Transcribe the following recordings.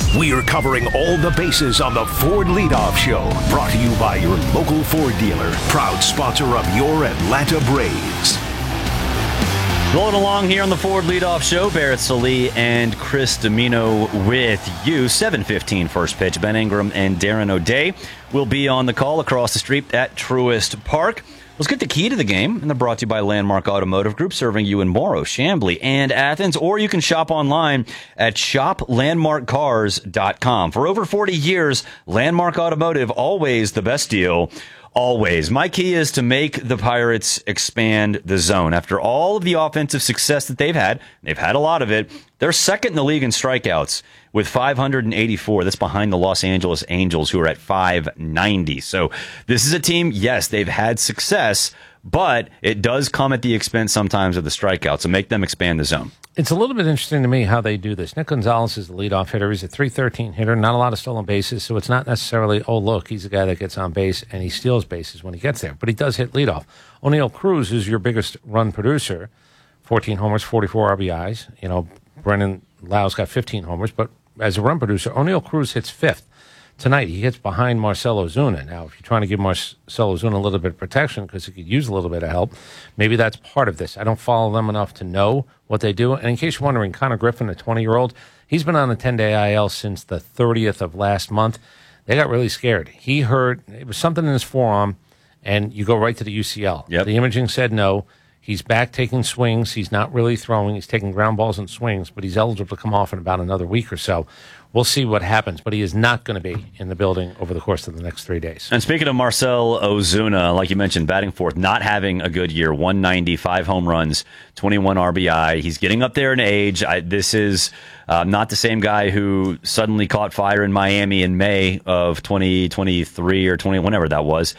We are covering all the bases on the Ford Leadoff Show. Brought to you by your local Ford dealer. Proud sponsor of your Atlanta Braves. Rolling along here on the Ford Leadoff Show, Barrett Sallee and Chris Domino with you. 7:15 first pitch. Ben Ingram and Darren O'Day will be on the call across the street at Truist Park. Let's get the key to the game, and they're brought to you by Landmark Automotive Group, serving you in Morrow, Chamblee, and Athens. Or you can shop online at shoplandmarkcars.com. For over 40 years, Landmark Automotive, always the best deal. Always. My key is to make the Pirates expand the zone. After all of the offensive success that they've had a lot of it, they're second in the league in strikeouts with 584. That's behind the Los Angeles Angels, who are at 590. So this is a team, yes, they've had success, but it does come at the expense sometimes of the strikeouts. So make them expand the zone. It's a little bit interesting to me how they do this. Nick Gonzalez is the leadoff hitter. He's a .313 hitter, not a lot of stolen bases, so it's not necessarily, oh, look, he's a guy that gets on base and he steals bases when he gets there. But he does hit leadoff. O'Neill Cruz is your biggest run producer, 14 homers, 44 RBIs. You know, Brennan Lau's got 15 homers, but as a run producer, O'Neill Cruz hits fifth. Tonight, he hits behind Marcell Ozuna. Now, if you're trying to give Marcell Ozuna a little bit of protection because he could use a little bit of help, maybe that's part of this. I don't follow them enough to know what they do. And in case you're wondering, Connor Griffin, a 20-year-old, he's been on a 10-day IL since the 30th of last month. They got really scared. He heard it was something in his forearm, and you go right to the UCL. Yep. The imaging said no. He's back taking swings. He's not really throwing. He's taking ground balls and swings, but he's eligible to come off in about another week or so. We'll see what happens, but he is not going to be in the building over the course of the next 3 days. And speaking of Marcell Ozuna, like you mentioned, batting fourth, not having a good year, 190, 5 home runs, 21 RBI. He's getting up there in age. This is not the same guy who suddenly caught fire in Miami in May of 2023 or 20, whenever that was,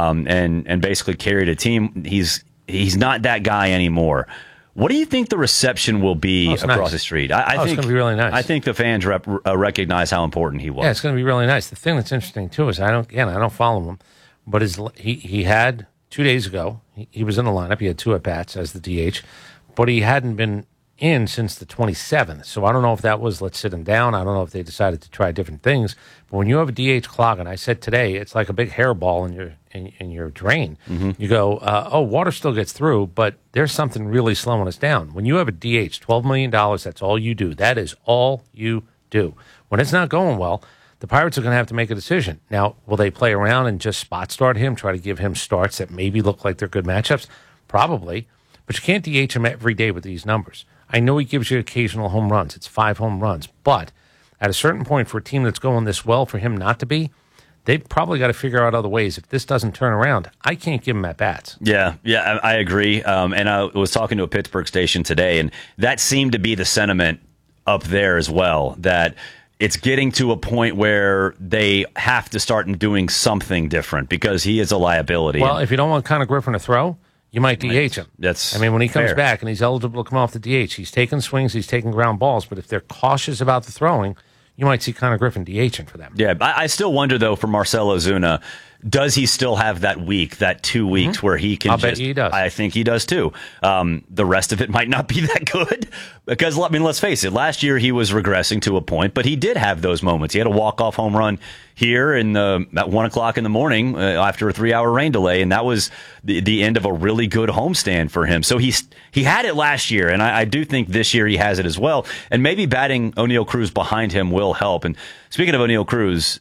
and basically carried a team. He's not that guy anymore. What do you think the reception will be across the street? I think it's going to be really nice. I think the fans recognize how important he was. Yeah, it's going to be really nice. The thing that's interesting too is I don't follow him, but he had 2 days ago. He was in the lineup. He had 2 at bats as the DH, but he hadn't been in since the 27th. So I don't know if that was let's sit him down. I don't know if they decided to try different things. But when you have a DH clogging, I said today, it's like a big hairball in your drain. Mm-hmm. You go, water still gets through, but there's something really slowing us down. When you have a DH, $12 million, that's all you do. That is all you do. When it's not going well, the Pirates are going to have to make a decision. Now, will they play around and just spot start him, try to give him starts that maybe look like they're good matchups? Probably. But you can't DH him every day with these numbers. I know he gives you occasional home runs. It's 5 home runs. But at a certain point, for a team that's going this well, for him not to be, they've probably got to figure out other ways. If this doesn't turn around, I can't give him at bats. Yeah, I agree. And I was talking to a Pittsburgh station today, and that seemed to be the sentiment up there as well, that it's getting to a point where they have to start doing something different because he is a liability. Well, if you don't want Connor Griffin to throw, you might DH him. When he comes fair. back and he's eligible to come off the DH, he's taking swings, he's taking ground balls. But if they're cautious about the throwing, you might see Connor Griffin DHing for them. Yeah, I still wonder, though, for Marcell Ozuna, does he still have that week, that 2 weeks where he can bet he does. I think he does, too. The rest of it might not be that good because, let's face it, last year he was regressing to a point, but he did have those moments. He had a walk-off home run here at 1 o'clock in the morning after a 3-hour rain delay, and that was the end of a really good homestand for him. So he had it last year, and I do think this year he has it as well. And maybe batting O'Neill Cruz behind him will help. And speaking of O'Neill Cruz,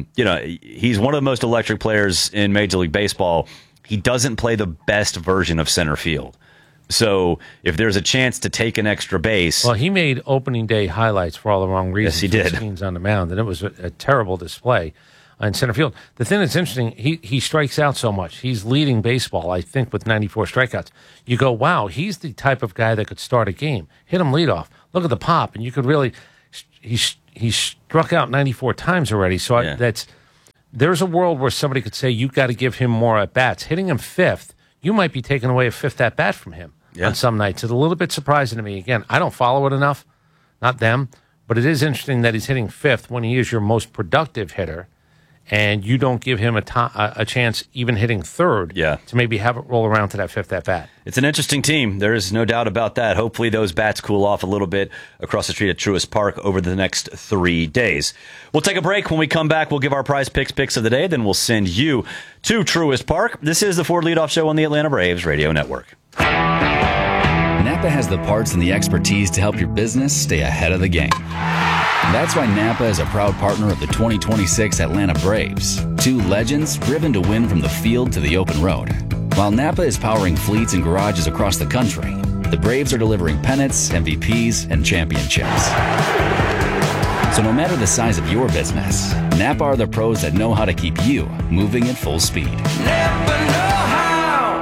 he's one of the most electric players in Major League Baseball. He doesn't play the best version of center field. So if there's a chance to take an extra base... Well, he made opening day highlights for all the wrong reasons. Yes, he did. Scenes on the mound, and it was a terrible display in center field. The thing that's interesting, he strikes out so much. He's leading baseball, I think, with 94 strikeouts. You go, wow, he's the type of guy that could start a game. Hit him leadoff. Look at the pop, and you could really... He struck out 94 times already, so there's a world where somebody could say you've got to give him more at-bats. Hitting him fifth, you might be taking away a fifth at-bat from him on some nights. It's a little bit surprising to me. Again, I don't follow it enough, not them, but it is interesting that he's hitting fifth when he is your most productive hitter, and you don't give him a chance even hitting third to maybe have it roll around to that fifth at-bat. It's an interesting team. There is no doubt about that. Hopefully those bats cool off a little bit across the street at Truist Park over the next 3 days. We'll take a break. When we come back, we'll give our prize picks of the day. Then we'll send you to Truist Park. This is the Ford Leadoff Show on the Atlanta Braves Radio Network. Napa has the parts and the expertise to help your business stay ahead of the game. That's why Napa is a proud partner of the 2026 Atlanta Braves, two legends driven to win from the field to the open road. While Napa is powering fleets and garages across the country, the Braves are delivering pennants, MVPs, and championships. So no matter the size of your business, Napa are the pros that know how to keep you moving at full speed. Napa know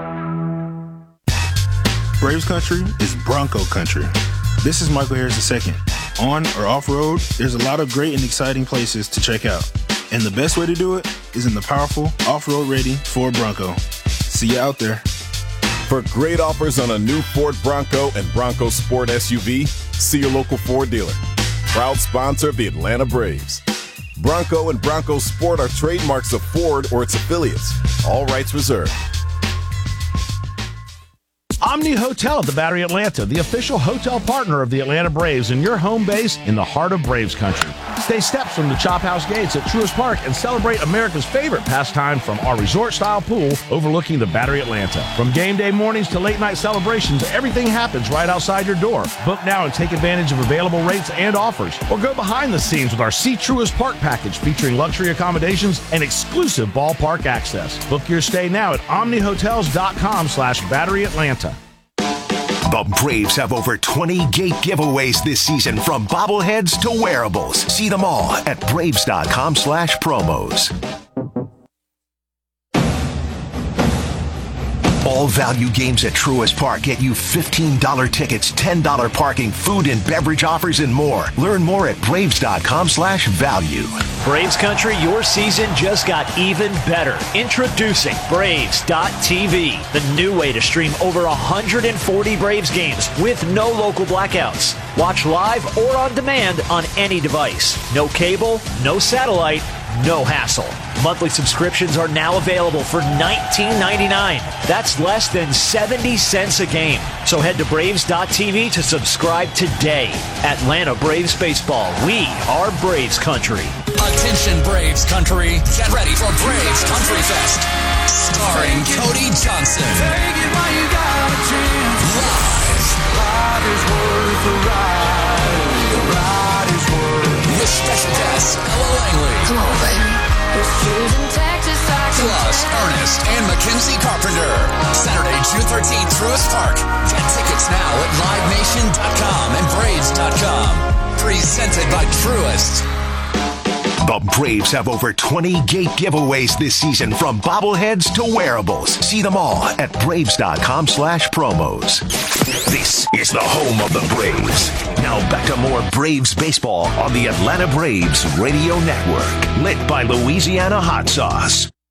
how. Braves country is Bronco country. This is Michael Harris II. On or off-road, there's a lot of great and exciting places to check out. And the best way to do it is in the powerful, off-road ready Ford Bronco. See you out there. For great offers on a new Ford Bronco and Bronco Sport SUV, see your local Ford dealer. Proud sponsor of the Atlanta Braves. Bronco and Bronco Sport are trademarks of Ford or its affiliates. All rights reserved. Omni Hotel at the Battery Atlanta, the official hotel partner of the Atlanta Braves and your home base in the heart of Braves country. Stay steps from the Chop House gates at Truist Park and celebrate America's favorite pastime from our resort-style pool overlooking the Battery Atlanta. From game day mornings to late-night celebrations, everything happens right outside your door. Book now and take advantage of available rates and offers. Or go behind the scenes with our See Truist Park package featuring luxury accommodations and exclusive ballpark access. Book your stay now at omnihotels.com/Battery Atlanta. The Braves have over 20 gate giveaways this season, from bobbleheads to wearables. See them all at Braves.com/promos. All value games at Truist Park get you $15 tickets, $10 parking, food and beverage offers, and more. Learn more at Braves.com/value. Braves country, your season just got even better. Introducing Braves.tv, the new way to stream over 140 Braves games with no local blackouts. Watch live or on demand on any device. No cable, no satellite, no hassle. Monthly subscriptions are now available for $19.99. That's less than 70 cents a game. So head to Braves.tv to subscribe today. Atlanta Braves Baseball. We are Braves country. Attention Braves country. Get ready for Braves Country Fest. Starring Cody Johnson. Take it while you got a chance. Ride is worth the ride. The ride is worth. With special guests Ella Langley. Come on, baby. Plus Ernest and Mackenzie Carpenter. Saturday, June 13th, Truist Park. Get tickets now at LiveNation.com and Braves.com. Presented by Truist. The Braves have over 20 gate giveaways this season, from bobbleheads to wearables. See them all at Braves.com/promos. This is the home of the Braves. Now back to more Braves baseball on the Atlanta Braves Radio Network. Lit by Louisiana Hot Sauce.